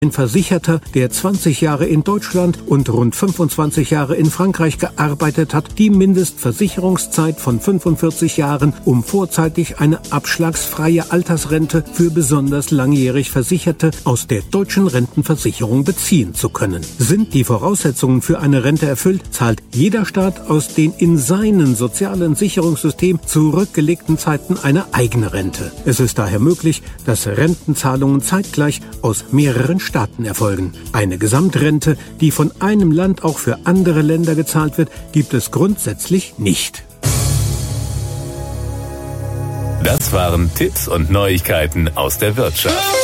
Ein Versicherter, der 20 Jahre in Deutschland und rund 25 Jahre in Frankreich gearbeitet hat, die Mindestversicherungszeit von 45 Jahren, um vorzeitig eine abschlagsfreie Altersrente für besonders langjährig Versicherte aus der deutschen Rentenversicherung beziehen zu können. Sind die Voraussetzungen für eine Rente erfüllt, zahlt jeder Staat aus den in seinem sozialen Sicherungssystem zurückgelegten Zeiten eine eigene Rente. Es ist daher möglich, dass Rentenzahlungen zeitgleich aus mehreren Staaten erfolgen. Eine Gesamtrente, die von einem Land auch für andere Länder gezahlt wird, gibt es grundsätzlich nicht. Das waren Tipps und Neuigkeiten aus der Wirtschaft.